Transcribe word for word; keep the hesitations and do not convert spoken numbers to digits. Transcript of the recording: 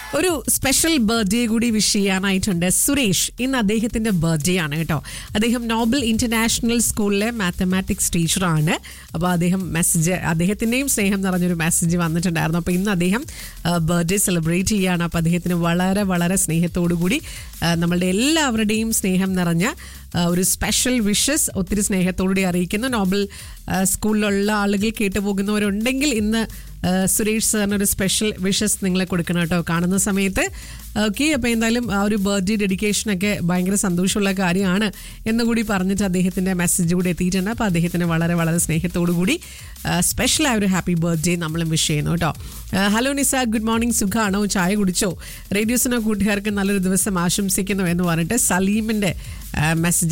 ഒരു special birthday കൂടി wish ചെയ്യാനായിട്ടുണ്ട്. Suresh ഇന്ന് അദ്ദേഹത്തിന്റെ ബർത്ത്ഡേ ആണ് കേട്ടോ. അദ്ദേഹം നോബൽ ഇന്റർനാഷണൽ സ്കൂളിലെ മാത്തമാറ്റിക്സ് ടീച്ചറാണ്. അപ്പോൾ അദ്ദേഹം മെസ്സേജ് അദ്ദേഹത്തിന്റെയും സ്നേഹം നിറഞ്ഞൊരു മെസ്സേജ് വന്നിട്ടുണ്ടായിരുന്നു. അപ്പോൾ ഇന്ന് അദ്ദേഹം ബർത്ത്ഡേ സെലിബ്രേറ്റ് ചെയ്യുകയാണ്. അപ്പോൾ അദ്ദേഹത്തിന് വളരെ വളരെ സ്നേഹത്തോടു കൂടി നമ്മളുടെ എല്ലാവരുടെയും സ്നേഹം നിറഞ്ഞ ഒരു സ്പെഷ്യൽ വിഷസ് ഒത്തിരി സ്നേഹത്തോടുകൂടി അറിയിക്കുന്നു. നോബൽ സ്കൂളിലുള്ള ആളുകൾ കേട്ടുപോകുന്നവരുണ്ടെങ്കിൽ ഇന്ന് സുരേഷ് സാറിന് ഒരു സ്പെഷ്യൽ വിഷസ് നിങ്ങളെ കൊടുക്കണം കേട്ടോ കാണുന്ന സമയത്ത്. ഓക്കെ, അപ്പോൾ എന്തായാലും ആ ഒരു ബർത്ത്ഡേ ഡെഡിക്കേഷനൊക്കെ ഭയങ്കര സന്തോഷമുള്ള കാര്യമാണ് എന്നുകൂടി പറഞ്ഞിട്ട് അദ്ദേഹത്തിൻ്റെ മെസ്സേജ് കൂടി എത്തിയിട്ടുണ്ട്. അപ്പോൾ അദ്ദേഹത്തിന് വളരെ വളരെ സ്നേഹത്തോടു കൂടി സ്പെഷ്യലായ ഒരു ഹാപ്പി ബർത്ത്ഡേ നമ്മളും വിഷ് ചെയ്യുന്നു കേട്ടോ. ഹലോ നിസ, ഗുഡ് മോർണിംഗ്, സുഖമാണോ, ചായ കുടിച്ചോ? റേഡിയോസിനോ കൂട്ടുകാർക്ക് നല്ലൊരു ദിവസം ആശംസിക്കുന്നു എന്ന് പറഞ്ഞിട്ട് സലീമിൻ്റെ മെസ്സേജ്